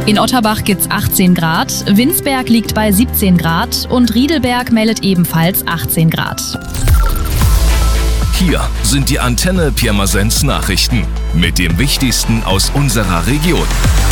In Otterbach gibt's 18 Grad, Winsberg liegt bei 17 Grad und Riedelberg meldet ebenfalls 18 Grad. Hier sind die Antenne Pirmasens Nachrichten mit dem Wichtigsten aus unserer Region.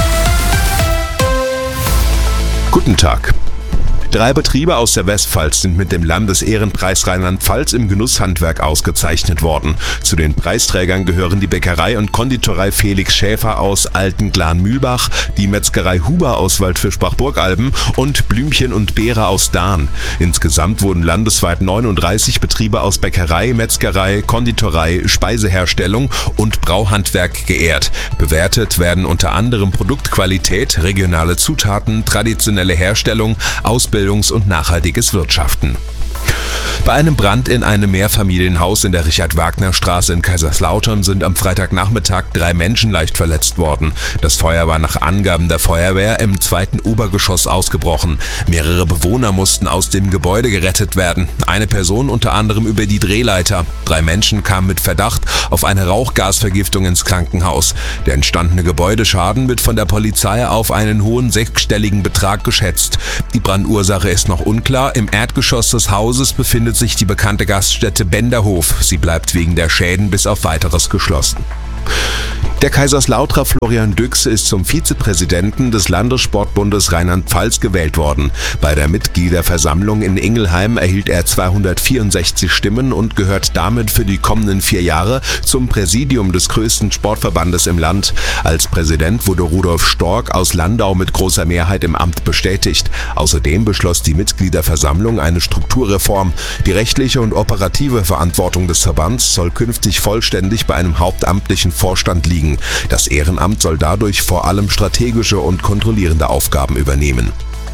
Guten Tag. 3 Betriebe aus der Westpfalz sind mit dem Landesehrenpreis Rheinland-Pfalz im Genusshandwerk ausgezeichnet worden. Zu den Preisträgern gehören die Bäckerei und Konditorei Felix Schäfer aus Altenglan-Mühlbach, die Metzgerei Huber aus Waldfischbach-Burgalben und Blümchen und Beere aus Dahn. Insgesamt wurden landesweit 39 Betriebe aus Bäckerei, Metzgerei, Konditorei, Speiseherstellung und Brauhandwerk geehrt. Bewertet werden unter anderem Produktqualität, regionale Zutaten, traditionelle Herstellung, Ausbildung und nachhaltiges Wirtschaften. Bei einem Brand in einem Mehrfamilienhaus in der Richard-Wagner-Straße in Kaiserslautern sind am Freitagnachmittag 3 Menschen leicht verletzt worden. Das Feuer war nach Angaben der Feuerwehr im 2. Obergeschoss ausgebrochen. Mehrere Bewohner mussten aus dem Gebäude gerettet werden. Eine Person unter anderem über die Drehleiter. 3 Menschen kamen mit Verdacht auf eine Rauchgasvergiftung ins Krankenhaus. Der entstandene Gebäudeschaden wird von der Polizei auf einen hohen 6-stelligen Betrag geschätzt. Die Brandursache ist noch unklar. Im Erdgeschoss des Hauses befindet sich die bekannte Gaststätte Benderhof. Sie bleibt wegen der Schäden bis auf Weiteres geschlossen. Der Kaiserslauterer Florian Düx ist zum Vizepräsidenten des Landessportbundes Rheinland-Pfalz gewählt worden. Bei der Mitgliederversammlung in Ingelheim erhielt er 264 Stimmen und gehört damit für die kommenden 4 Jahre zum Präsidium des größten Sportverbandes im Land. Als Präsident wurde Rudolf Stork aus Landau mit großer Mehrheit im Amt bestätigt. Außerdem beschloss die Mitgliederversammlung eine Strukturreform. Die rechtliche und operative Verantwortung des Verbands soll künftig vollständig bei einem hauptamtlichen Vorstand liegen. Das Ehrenamt soll dadurch vor allem strategische und kontrollierende Aufgaben übernehmen.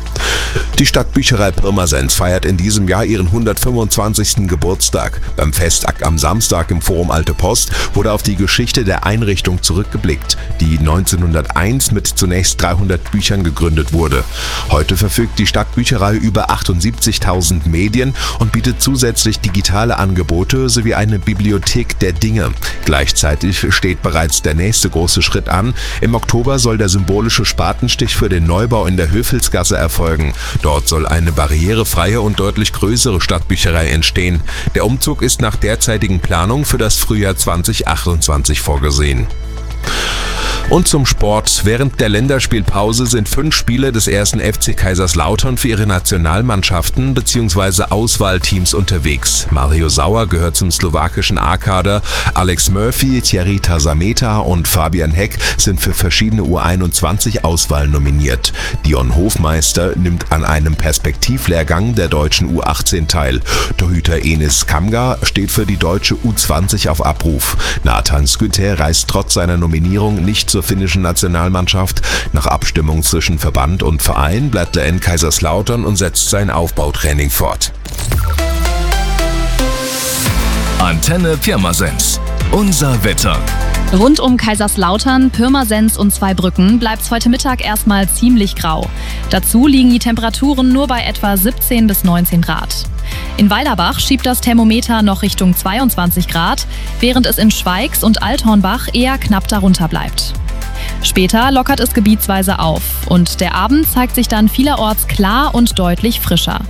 Die Stadtbücherei Pirmasens feiert in diesem Jahr ihren 125. Geburtstag. Beim Festakt am Samstag im Forum Alte Post wurde auf die Geschichte der Einrichtung zurückgeblickt, die 1901 mit zunächst 300 Büchern gegründet wurde. Heute verfügt die Stadtbücherei über 78.000 Medien und bietet zusätzlich digitale Angebote sowie eine Bibliothek der Dinge. Gleichzeitig steht bereits der nächste große Schritt an. Im Oktober soll der symbolische Spatenstich für den Neubau in der Höfelsgasse erfolgen. Dort soll eine barrierefreie und deutlich größere Stadtbücherei entstehen. Der Umzug ist nach derzeitigen Planung für das Frühjahr 2028 vorgesehen. Und zum Sport. Während der Länderspielpause sind 5 Spieler des 1. FC Kaiserslautern für ihre Nationalmannschaften bzw. Auswahlteams unterwegs. Mario Sauer gehört zum slowakischen A-Kader, Alex Murphy, Thierry Tasameta und Fabian Heck sind für verschiedene U21-Auswahlen nominiert. Dion Hofmeister nimmt an einem Perspektivlehrgang der deutschen U18 teil. Torhüter Enis Kamga steht für die deutsche U20 auf Abruf. Nathan Skytte reist trotz seiner Nominierung nicht zur finnischen Nationalmannschaft. Nach Abstimmung zwischen Verband und Verein bleibt er in Kaiserslautern und setzt sein Aufbautraining fort. Antenne Pirmasens. Unser Wetter. Rund um Kaiserslautern, Pirmasens und Zweibrücken bleibt's heute Mittag erstmal ziemlich grau. Dazu liegen die Temperaturen nur bei etwa 17 bis 19 Grad. In Weilerbach schiebt das Thermometer noch Richtung 22 Grad, während es in Schweigs und Althornbach eher knapp darunter bleibt. Später lockert es gebietsweise auf und der Abend zeigt sich dann vielerorts klar und deutlich frischer.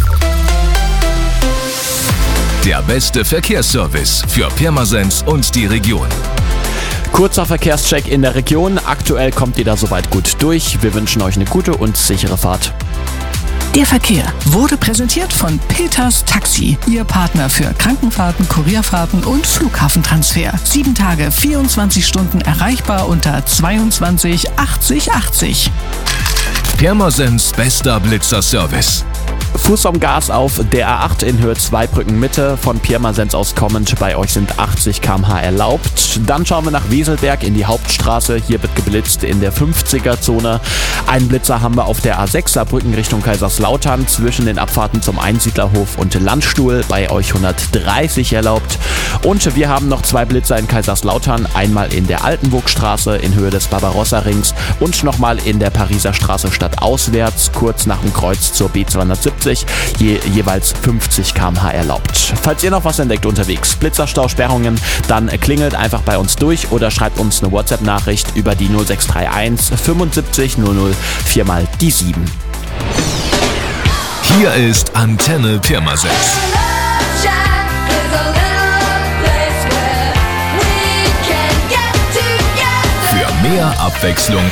Der beste Verkehrsservice für Pirmasens und die Region. Kurzer Verkehrscheck in der Region. Aktuell kommt ihr da soweit gut durch. Wir wünschen euch eine gute und sichere Fahrt. Der Verkehr wurde präsentiert von Peters Taxi, Ihr Partner für Krankenfahrten, Kurierfahrten und Flughafentransfer. 7 Tage, 24 Stunden erreichbar unter 22 80 80. Pirmasens bester Blitzerservice. Fuß am Gas auf der A8 in Höhe Zweibrücken Mitte, von Pirmasens aus kommend. Bei euch sind 80 km/h erlaubt. Dann schauen wir nach Weselberg in die Hauptstraße. Hier wird geblitzt in der 50er-Zone. Einen Blitzer haben wir auf der A6 Saarbrücken Richtung Kaiserslautern zwischen den Abfahrten zum Einsiedlerhof und Landstuhl. Bei euch 130 erlaubt. Und wir haben noch 2 Blitzer in Kaiserslautern. Einmal in der Altenburgstraße in Höhe des Barbarossa-Rings und nochmal in der Pariser Straße stadtauswärts, kurz nach dem Kreuz zur B270. 40, jeweils 50 km/h erlaubt. Falls ihr noch was entdeckt unterwegs, Blitzerstau, Sperrungen, dann klingelt einfach bei uns durch oder schreibt uns eine WhatsApp-Nachricht über die 0631 75 00 4 mal die 7. Hier ist Antenne Pirmasens. Für mehr Abwechslung